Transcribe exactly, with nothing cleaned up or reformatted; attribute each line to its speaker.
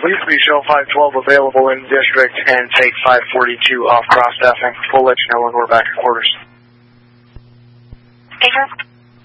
Speaker 1: Please be show five twelve available in district and take five forty-two off cross staffing. We'll let you know when we're back at quarters.
Speaker 2: Baker?